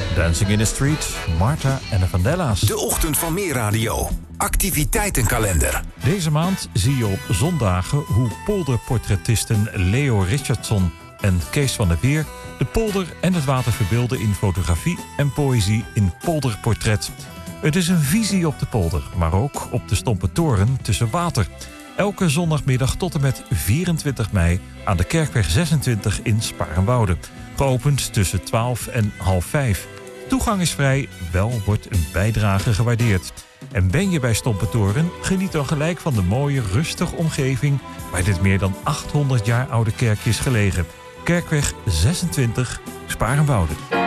Dancing in the Street, Marta en de Vandellas. De ochtend van Meer Radio. Activiteitenkalender. Deze maand zie je op zondagen hoe polderportretisten Leo Richardson en Kees van der Veer de polder en het water verbeelden in fotografie en poëzie in polderportret. Het is een visie op de polder, maar ook op de Stompe Toren tussen water. Elke zondagmiddag tot en met 24 mei aan de Kerkweg 26 in Sparenwoude. Geopend tussen 12 en half 5. Toegang is vrij, wel wordt een bijdrage gewaardeerd. En ben je bij Stompe Toren, geniet dan gelijk van de mooie, rustige omgeving waar dit meer dan 800 jaar oude kerkje is gelegen. Kerkweg 26, Sparenwoude.